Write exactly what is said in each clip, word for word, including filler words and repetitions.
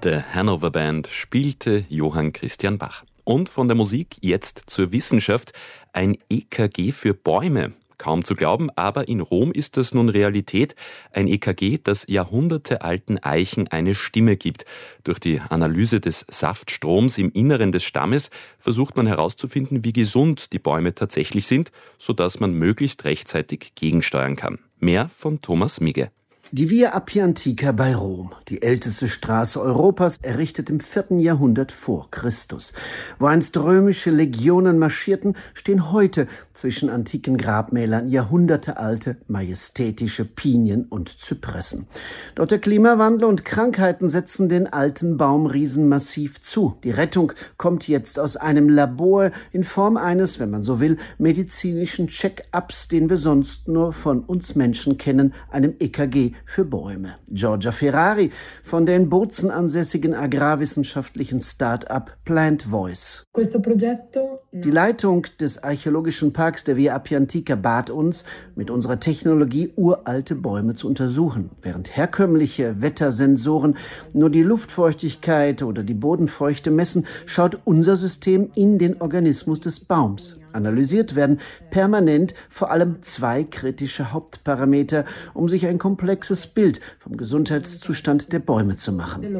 The Hanover Band spielte Johann Christian Bach. Und von der Musik jetzt zur Wissenschaft. Ein E K G für Bäume. Kaum zu glauben, aber in Rom ist das nun Realität. Ein E K G, das jahrhundertealten Eichen eine Stimme gibt. Durch die Analyse des Saftstroms im Inneren des Stammes versucht man herauszufinden, wie gesund die Bäume tatsächlich sind, sodass man möglichst rechtzeitig gegensteuern kann. Mehr von Thomas Migge. Die Via Appia Antica bei Rom, die älteste Straße Europas, errichtet im vierten Jahrhundert vor Christus. Wo einst römische Legionen marschierten, stehen heute zwischen antiken Grabmälern jahrhundertealte, majestätische Pinien und Zypressen. Doch der Klimawandel und Krankheiten setzen den alten Baumriesen massiv zu. Die Rettung kommt jetzt aus einem Labor in Form eines, wenn man so will, medizinischen Check-ups, den wir sonst nur von uns Menschen kennen, einem E K G für Bäume. Giorgia Ferrari von der in Bozen ansässigen agrarwissenschaftlichen Start-up Plant Voice. Die Leitung des archäologischen Parks der Via Appia Antica bat uns, mit unserer Technologie uralte Bäume zu untersuchen. Während herkömmliche Wettersensoren nur die Luftfeuchtigkeit oder die Bodenfeuchte messen, schaut unser System in den Organismus des Baums. Analysiert werden permanent vor allem zwei kritische Hauptparameter, um sich ein komplexes Bild vom Gesundheitszustand der Bäume zu machen.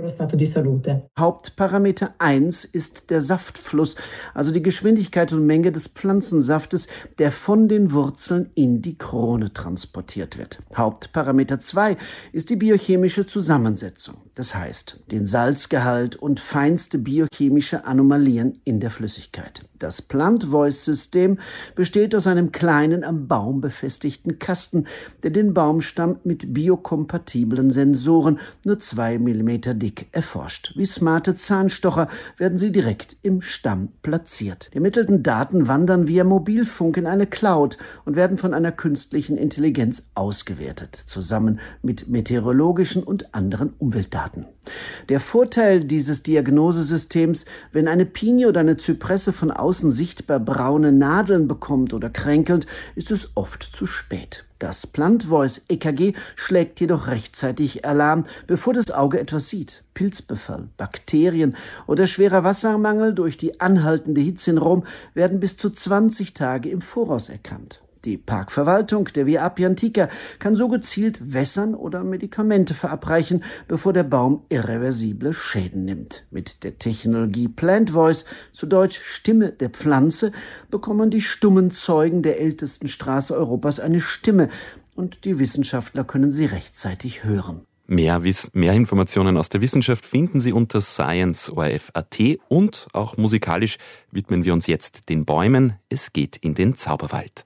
Hauptparameter eins ist der Saftfluss, also die Geschwindigkeit und Menge des Pflanzensaftes, der von den Wurzeln in die Krone transportiert wird. Hauptparameter zwei ist die biochemische Zusammensetzung, das heißt den Salzgehalt und feinste biochemische Anomalien in der Flüssigkeit. Das Plant Voice System besteht aus einem kleinen, am Baum befestigten Kasten, der den Baumstamm mit biokompatiblen Sensoren nur zwei Millimeter dick erforscht. Wie smarte Zahnstocher werden sie direkt im Stamm platziert. Die ermittelten Daten wandern via Mobilfunk in eine Cloud und werden von einer künstlichen Intelligenz ausgewertet, zusammen mit meteorologischen und anderen Umweltdaten. Der Vorteil dieses Diagnosesystems: wenn eine Pinie oder eine Zypresse von außen sichtbar braune Nadeln bekommt oder kränkelt, ist es oft zu spät. Das Plant Voice E K G schlägt jedoch rechtzeitig Alarm, bevor das Auge etwas sieht. Pilzbefall, Bakterien oder schwerer Wassermangel durch die anhaltende Hitze in Rom werden bis zu zwanzig Tage im Voraus erkannt. Die Parkverwaltung der Via Appia Antica kann so gezielt wässern oder Medikamente verabreichen, bevor der Baum irreversible Schäden nimmt. Mit der Technologie Plant Voice, zu Deutsch Stimme der Pflanze, bekommen die stummen Zeugen der ältesten Straße Europas eine Stimme und die Wissenschaftler können sie rechtzeitig hören. Mehr, Wiss- mehr Informationen aus der Wissenschaft finden Sie unter science punkt o r f punkt a t und auch musikalisch widmen wir uns jetzt den Bäumen. Es geht in den Zauberwald.